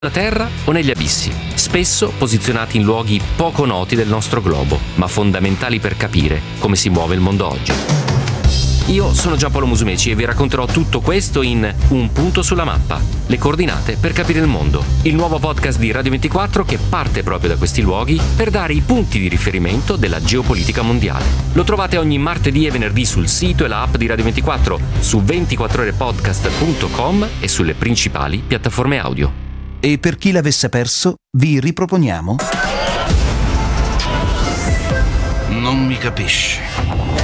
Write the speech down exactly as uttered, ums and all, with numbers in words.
nella terra o negli abissi, spesso posizionati in luoghi poco noti del nostro globo, ma fondamentali per capire come si muove il mondo oggi. Io sono Giampaolo Musumeci e vi racconterò tutto questo in Un punto sulla mappa, le coordinate per capire il mondo, il nuovo podcast di Radio ventiquattro che parte proprio da questi luoghi per dare i punti di riferimento della geopolitica mondiale. Lo trovate ogni martedì e venerdì sul sito e la app di Radio ventiquattro, su ventiquattro ore podcast punto com e sulle principali piattaforme audio. E per chi l'avesse perso, vi riproponiamo... Non mi capisci.